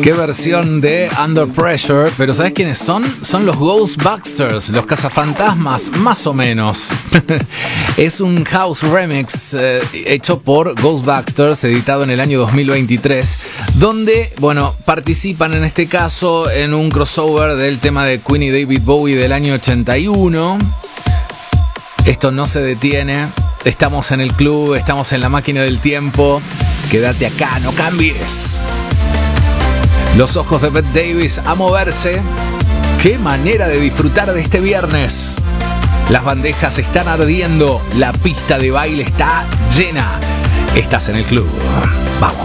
Qué versión de Under Pressure, pero ¿sabes quiénes son? Son los Ghostbusters, los cazafantasmas, más o menos. Es un house remix hecho por Ghostbusters, editado en el año 2023, donde, bueno, participan en este caso en un crossover del tema de Queen y David Bowie del año 81. Esto no se detiene, estamos en el club, estamos en la máquina del tiempo. Quédate acá, no cambies. Los ojos de Bette Davis a moverse. Qué manera de disfrutar de este viernes. Las bandejas están ardiendo, la pista de baile está llena. Estás en el club. Vamos.